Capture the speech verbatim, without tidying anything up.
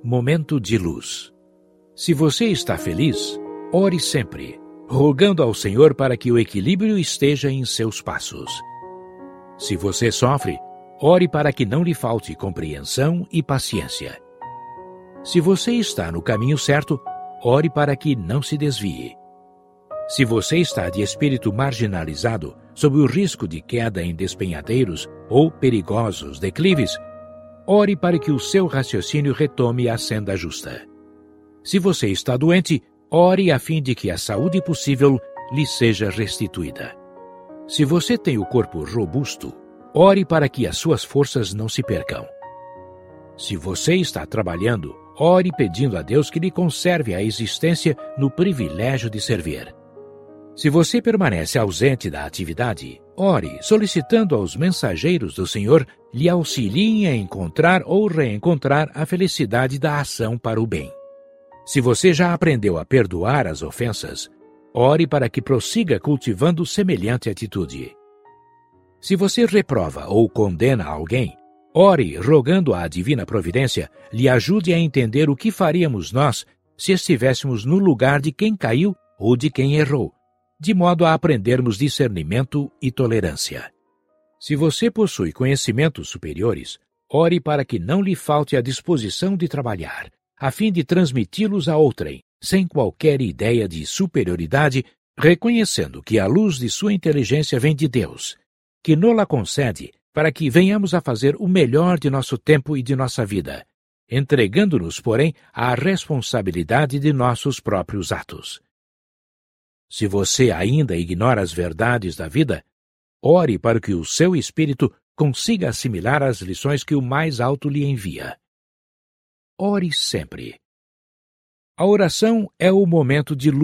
Momento de luz. Se você está feliz, ore sempre, rogando ao Senhor para que o equilíbrio esteja em seus passos. Se você sofre, ore para que não lhe falte compreensão e paciência. Se você está no caminho certo, ore para que não se desvie. Se você está de espírito marginalizado, sob o risco de queda em despenhadeiros ou perigosos declives, ore para que o seu raciocínio retome a senda justa. Se você está doente, ore a fim de que a saúde possível lhe seja restituída. Se você tem o corpo robusto, ore para que as suas forças não se percam. Se você está trabalhando, ore pedindo a Deus que lhe conserve a existência no privilégio de servir. Se você permanece ausente da atividade, ore solicitando aos mensageiros do Senhor lhe auxiliem a encontrar ou reencontrar a felicidade da ação para o bem. Se você já aprendeu a perdoar as ofensas, ore para que prossiga cultivando semelhante atitude. Se você reprova ou condena alguém, ore rogando à divina providência lhe ajude a entender o que faríamos nós se estivéssemos no lugar de quem caiu ou de quem errou, de modo a aprendermos discernimento e tolerância. Se você possui conhecimentos superiores, ore para que não lhe falte a disposição de trabalhar, a fim de transmiti-los a outrem, sem qualquer ideia de superioridade, reconhecendo que a luz de sua inteligência vem de Deus, que nola concede para que venhamos a fazer o melhor de nosso tempo e de nossa vida, entregando-nos, porém, à responsabilidade de nossos próprios atos. Se você ainda ignora as verdades da vida, ore para que o seu espírito consiga assimilar as lições que o mais alto lhe envia. Ore sempre. A oração é o momento de luz